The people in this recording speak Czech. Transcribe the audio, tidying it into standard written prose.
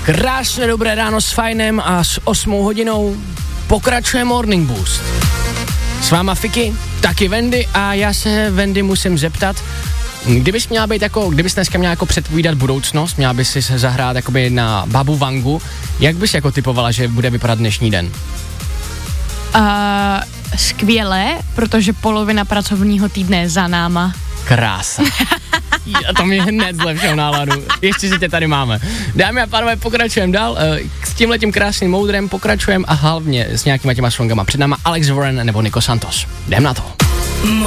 Krásné dobré ráno s Fajnem a s 8 hodinou pokračuje Morning Boost. S váma Fiky, taky Wendy a já se Wendy musím zeptat, kdybys dneska měla jako předpovídat budoucnost, měla bys si se zahrát jakoby na Babu Vangu, jak bys jako typovala, že bude vypadat dnešní den? Skvěle, protože polovina pracovního týdne je za náma. Krása. A to mi hned zlepšil náladu. Ještě si tě tady máme. Dámy a pánové, pokračujeme dál. S tímhletím krásným moudrem pokračujeme a hlavně s nějakýma těma songama. Před náma Alex Warren nebo Nico Santos. Jdem na to.